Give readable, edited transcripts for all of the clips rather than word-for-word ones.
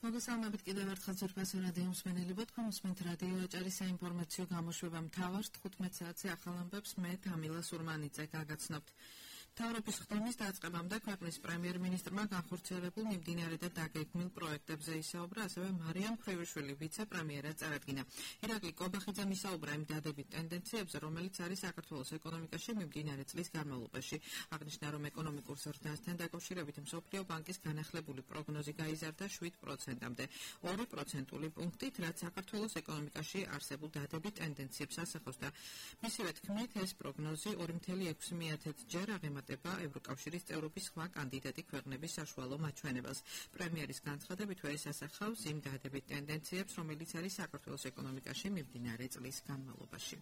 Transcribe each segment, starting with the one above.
მოგესალმებით კიდევ ერთხელ ძვირფასი რადიო მსმენელებო, თქვენ უსმენთ რადიო აჭარის საინფორმაციო გამოშვება მთავარ 15 საათზე ახალ ამბებს მე თამილა სურმანიძე გაგაცნობთ. მთავრობის ხდომის დაწყებამდე ქვეყნის პრემიერ-მინისტრმა განხორციელებულ მიმდინარე და დაგეგმილ პროექტებზე ისაუბრა, ასევე მარიამ მხრევიშვილი ვიცე-პრემიერად წარადგინა. ირაკლი კობახიძემ ისაუბრა იმ დადებით ტენდენციებზე, რომელიც არის საქართველოს ეკონომიკაში მიმდინარე წლის განმავლობაში. აღნიშნა, რომ ეკონომიკურ ზრდასთან დაკავშირებით მსოფლიო ბანკის განახლებული პროგნოზი გაიზარდა 7%-მდე, 2% პუნქტით, რაც საქართველოს ეკონომიკაში არსებულ დადებით ტენდენციებს ასახავს და მისივე თქმით, ეს პროგნოზი 2,6 ჯერ აღემატება ევროკავშირის წევრობის სხვა კანდიდატი ქვეყნების საშუალო მაჩვენებელს. პრემიერის განცხადებითვე ეს ასახავს იმ დადებით ტენდენციებს, რომელიც არის საქართველოს ეკონომიკაში მიმდინარე წლის განმავლობაში.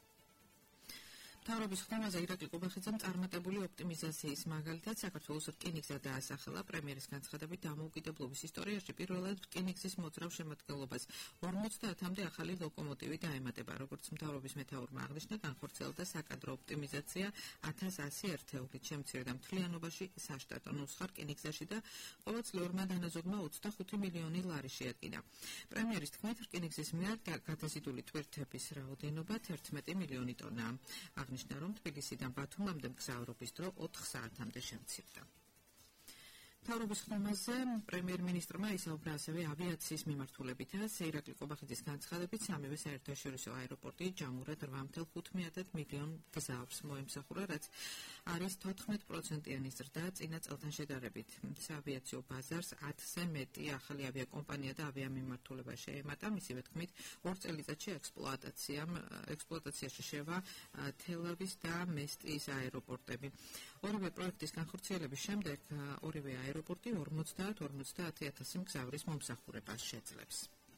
მთავრობის ხდომაზე ირაკლი კობახიძემ წარმატებული ოპტიმიზაციის მაგალითად საქართველოს რკინიგზა დაასახელა. პრემიერის განცხადებით დამოუკიდებლობის ისტორიაში პირველად რკინიგზის მოძრავ შემადგენლობას 50-მდე ახალი ლოკომოტივი დაემატება. როგორც მთავრობის მეთაურმა აღნიშნა, განხორციელდა საკადრო ოპტიმიზაცია 1100 ერთეულით, შემცირდა მთლიანობაში საშტატო ნუსხა რკინიგზაში და ყოველწლიურმა დანაზოგმა 25 მილიონი ლარი შეადგინა. პრემიერის თქმით, რკინიგზის მიერ გადაზიდული ტვირთების რაოდენობა 11 მილიონი ტონაა. აღნიშნა, რომ თბილისიდან ბათუმამდე მგზავრობის დრო 4 საათამდე შემცირდა. მთავრობის ხდომაზე პრემიერ-მინისტრმა ისაუბრა ასევე ავიაციის მიმართულებითაც. ირაკლი კობახიძის განცხადებით, სამივე საერთაშორისო აეროპორტი ჯამურად 8,5 მილიონ გზავრს მოემსახურა, რაც არის 14%-იანი ზრდა წინა წელთან შედარებით. საავიაციო ბაზარს 10-ზე მეტი ახალი ავიაკომპანია და ავიამიმართულება შეემატა. მისივე თქმით, 2 წელიწადში ექსპლუატაციაში შევა თელ-ავის და მესტიის აეროპორტები. ორივე პროექტის განხორციელების შემდეგ ორივე აეროპორტი 50,000 მგზავრის მომსახურებას შეძლებს.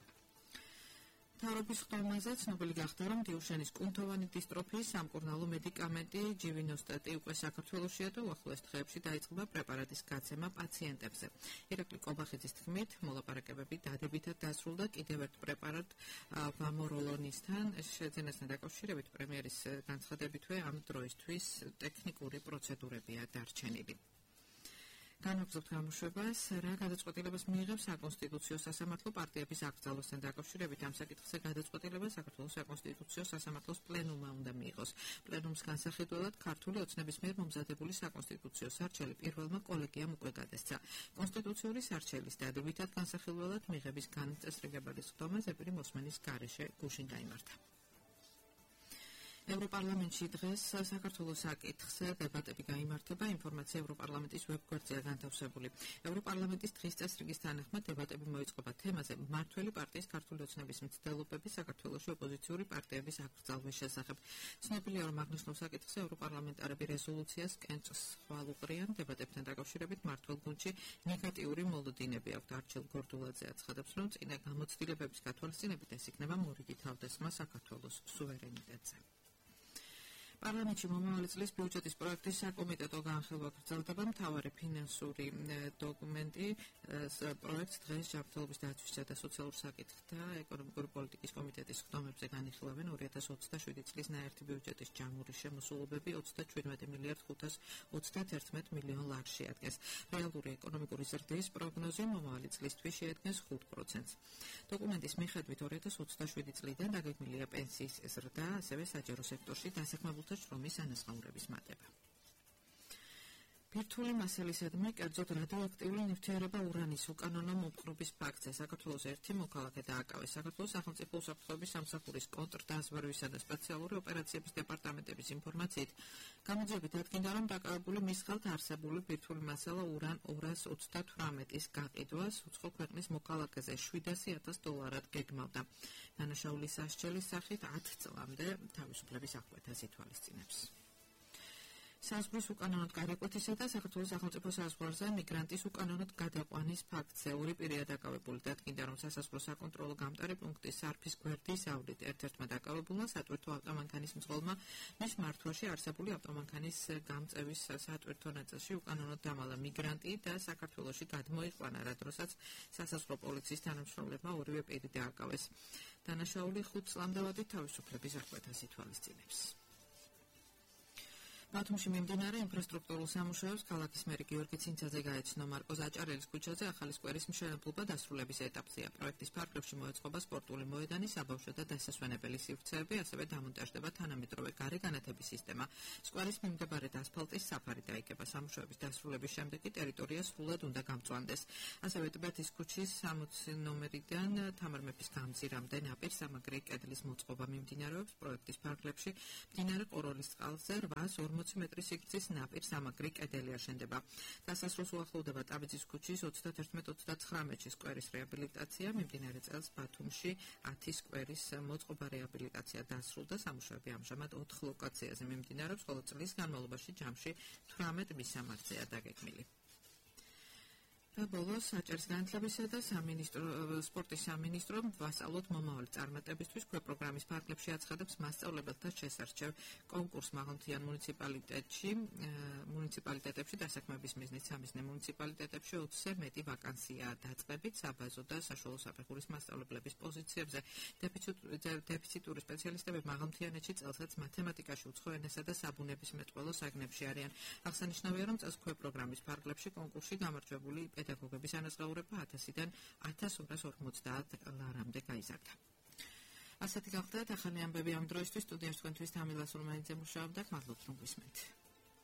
მთავრობის ხდომაზე ცნობილი გახდა, რომ დიუშენის კუნთოვანი დისტროფიის სამკურნალო მედიკამენტი ჯივინოსტატი უკვე საქართველოშია და უახლოეს დღეებში დაიწყება პრეპარატის გაცემა პაციენტებზე. ირაკლი კობახიძის თქმით, მოლაპარაკებები დადებითად დასრულდა კიდევ ერთ პრეპარატ ვამოროლონისთან შეძენასთან დაკავშირებით. პრემიერის განცხადებითვე ამ დროისთვის ტექნიკური პროცედურებია დარჩენილი. განვაგრძობთ გამოშვებას, რა გადაწყვეტილებას მიიღებს საკონსტიტუციო სასამართლო პარტიების აკრძალვასთან დაკავშირებით. ამ საკითხზე გადაწყვეტილება საქართველოს საკონსტიტუციო სასამართლოს პლენუმმა უნდა მიიღოს. პლენუმს განსახედველად ქართული ოცნების მიერ მომზადებული საკონსტიტუციო სარჩელი პირველმა კოლეგიამ უკვე გადასცა. კონსტიტუციური სარჩელის დადებითად განსახილველად მიღების განწესრიგებალის ხდომა ზეპირი მოსმენის გარეშე გუშინ გაიმართა. ევროპარლამენტში დღეს საქართველოს საკითხზე დებატები გაიმართება. ინფორმაცია ევროპარლამენტის ვებგვერდზეა განთავსებული. ევროპარლამენტის დღის წესრიგის თანახმად დებატები მოიწყობა თემაზე მმართველი პარტიის ქართული ოცნების მცდელობები საქართველოში ოპოზიციური პარტიების აკრძალვის შესახებ. ცნობილია, რომ აღნიშნულ საკითხზე ევროპარლამენტარები რეზოლუციას კენჭს ხვალუყრიან. დებატებთან დაკავშირებით მმართველ გუნდში ნეგატიური მოლოდინები აქვთ. არჩილ გორდულაძე აცხადებს, რომ წინა გამოცდილებების გათვალისწინებით ეს იქნება მორიგი თავდასხმა საქართველოს სუვერენიტეტზე. პარლამენტში მომავალი წლის ბიუჯეტის პროექტის საკომიტეტო განხილვა გრძელდება. მთავარი ფინანსური დოკუმენტი პროექტს დღეს ჯანმრთელობის დაცვისა და სოციალურ საკითხთა ეკონომიკური პოლიტიკის კომიტეტის ხდომებზე განიხილავენ. 2027 წლის ნაერთი ბიუჯეტის ჯამური შემოსულობები 37 მილიარდ 531 მილიონ ლარს შეადგენს. რეალური ეკონომიკური ზრდის პროგნოზი მომავალი წლისთვის შეადგენს 5%. დოკუმენტის მიხედვით 2027 წლიდან დაგეგმილია პენსიის ზრდა, ასევე საჯარო სექტორში დასაქმებულთა შრომის ანაზღაურების მატება. ბირთვული მასალისადმი, კერძოდ რადიოაქტიული ნივთიერება ურანის უკანონო მომყრობის ფაქტზე საქართველოს ერთი მოქალაქე დააკავეს. საქართველოს სახელმწიფო უსაფრთხოების სამსახურის კონტრდაზვერვისა და სპეციალური ოპერაციების დეპარტამენტების ინფორმაციით, გამოძიებით დადგინდა, რომ დაკავებული მის ხელთ არსებული ბირთვული მასალა ურან 238-ის გაყიდვას უცხო ქვეყნის მოქალაქეზე $700,000 გეგმავდა. დანაშაულის სასჯელის სახით 10 წლამდე თავისუფლების აღკვეთას ითვალისწინებს. საზღვრის უკანონოდ გადაკვეთისა და საქართველოს სახელმწიფო საზღვარზე მიგრანტის უკანონოდ გადაყვანის ფაქტზე ორი პირია დაკავებული. დადგინდა, რომ სასაზღვრო საკონტროლო გამტარი პუნქტის სარფის გვერდის აუდიტ ერთ-ერთმა დაკავებულმა სატვირთო ავტომანქანის მძღოლმა მის მართვაში არსებული ავტომანქანის გამწევის სატვირთო ნაწილში უკანონოდ დამალა მიგრანტი და საქართველოში გადმოიყვანა, რა დროსაც სასაზღვრო პოლიციის თანამშრომლებმა ორივე პირი დააკავეს. დანაშაული 5 წლამდე თავისუფლების აღკვეთას ითვალისწინებს. ბათუმში მიმდინარე ინფრასტრუქტურულ სამუშაოებს ქალაქის მერი გიორგი ცინცაძე გაეცნო. მარკო ზაჭარელის ქუჩაზე ახალი სკვერის მშენებლობა დასრულების ეტაპზეა. პროექტის ფარგლებში მოეწყობა სპორტული მოედანი, საბავშვო და დასასვენებელი სივრცეები, ასევე დამონტაჟდება თანამედროვე გარეგანათების სისტემა. სკვერის მიმდებარედ ასფალტის საფარი დაიგება. სამუშაოების დასრულების შემდეგ კი ტერიტორია სრულად უნდა გამწვანდეს. ასევე ტბეთის ქუჩის 60 ნომერიდან თამარ მეფის გამზირამდე ნაპირ სამაგრი კედლის მოწყობა მიმდინარეობს. პროექტის ფარგლებში მდინარე ყოროლის წყალზე 840 მეტრის სიგრძის ნაპირ სამაგრი კედელი აშენდება. დასასრულს უახლოვდება ტაბიძის ქუჩის 31-39 სკვერის რეაბილიტაცია. მიმდინარე წელს ბათუმში 10 სკვერის მოწყობა რეაბილიტაცია დასრულდა. სამუშაოები ამჟამად 4 ლოკაციაზე მიმდინარეობს, ხოლო წლის განმავლობაში ჯამში 18 მისამართზეა დაგეგმილი. და ბოლოს საჭერს განათლებისა და სპორტის სამინისტრომ ვასწავლოთ მომავალი წარმატებისთვის ქვეპროგრამის ფარგლებში აცხადებს მასწავლებელთა შესარჩევ კონკურსს მაღალმთიან მუნიციპალიტეტებში დასაქმების მიზნით სამიზნე მუნიციპალიტეტებში 20-ზე მეტი ვაკანსია დაწყებით საბაზო და საშუალო საფეხურის მასწავლებლების პოზიციებზე. დეფიციტური სპეციალისტები მაღალმთიანეთში წელსაც მათემატიკაში, უცხო ენასა და საბუნებისმეტყველო საგნებში არიან. აღსანიშნავია, რომ წელს ქვეპროგრამის ფარგლებში კონკურსში გამარჯვებული პედაგოგების ანაზღაურება 1000-დან 1250 ლარამდე გაიზარდა. ასეთი გახლდათ ახალი ამბები ამ დროისთვის. სტუდიაში თქვენთვის თამილას ურმანიძე მუშაობდა. მადლობთ რომ გვისმენთ.